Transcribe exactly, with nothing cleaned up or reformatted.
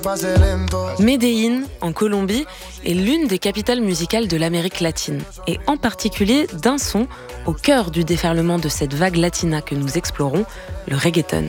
Medellín, en Colombie, est l'une des capitales musicales de l'Amérique latine, et en particulier d'un son au cœur du déferlement de cette vague latina que nous explorons, le reggaeton.